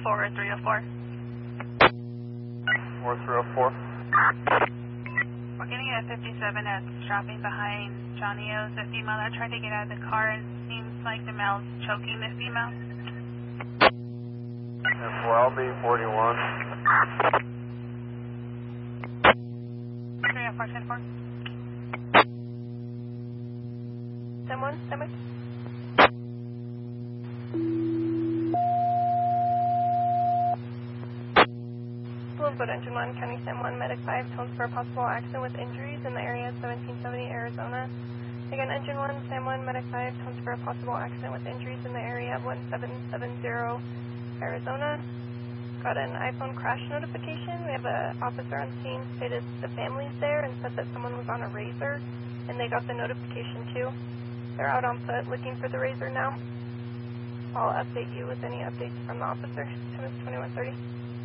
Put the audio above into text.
4304. 4304. We're getting a 57 that's dropping behind Johnny O's, the female that tried to get out of the car, and seems like the male's choking the female. I'll be 41. 30410-4. Someone? Bloomfoot Engine 1, County Sam 1, Medic 5, tones for a possible accident with injuries in the area of 1770, Arizona. Again, Engine 1, Sam 1, Medic 5, tones for a possible accident with injuries in the area of 1770, Arizona. Got an iPhone crash notification. We have an officer on scene, stated the family's there and said that someone was on a Razor, and they got the notification too. They're out on foot looking for the Razor now. I'll update you with any updates from the officer. Time is 21:30.